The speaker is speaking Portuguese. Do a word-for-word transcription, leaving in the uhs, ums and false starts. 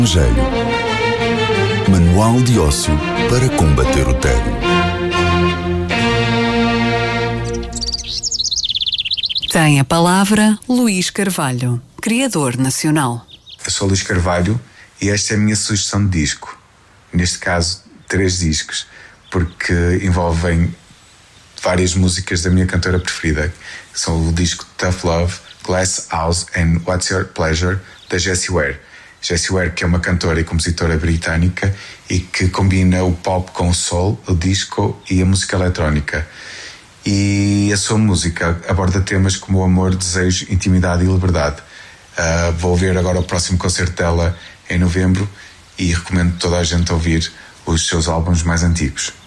Estrangeiro. Manual de ócio para combater o tédio. Tem a palavra Luís Carvalho, criador nacional. Eu sou Luís Carvalho e esta é a minha sugestão de disco. Neste caso, três discos, porque envolvem várias músicas da minha cantora preferida, que são o disco Tough Love, Glass House and What's Your Pleasure, da Jessie Ware. Jessie Ware, que é uma cantora e compositora britânica e que combina o pop com o soul, o disco e a música eletrónica. E a sua música aborda temas como o amor, desejo, intimidade e liberdade. Uh, vou ver agora o próximo concerto dela em novembro e recomendo toda a gente ouvir os seus álbuns mais antigos.